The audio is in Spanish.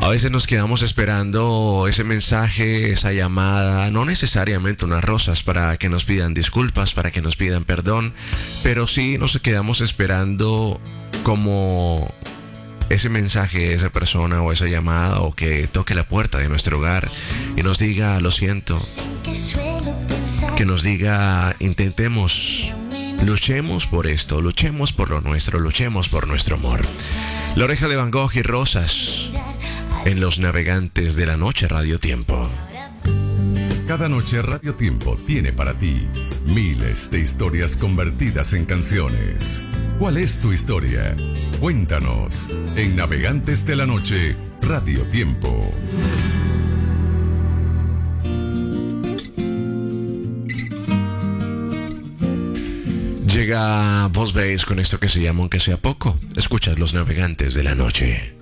A veces nos quedamos esperando ese mensaje, esa llamada, no necesariamente unas rosas para que nos pidan disculpas, para que nos pidan perdón, pero sí nos quedamos esperando como ese mensaje, esa persona o esa llamada, o que toque la puerta de nuestro hogar y nos diga lo siento, que nos diga intentemos, luchemos por esto, luchemos por lo nuestro, luchemos por nuestro amor. La Oreja de Van Gogh y Rosas en Los Navegantes de la Noche, Radio Tiempo. Cada noche Radio Tiempo tiene para ti miles de historias convertidas en canciones. ¿Cuál es tu historia? Cuéntanos en Navegantes de la Noche, Radio Tiempo. Llega Vos Veis con esto que se llama Aunque Sea Poco. Escuchas Los Navegantes de la Noche.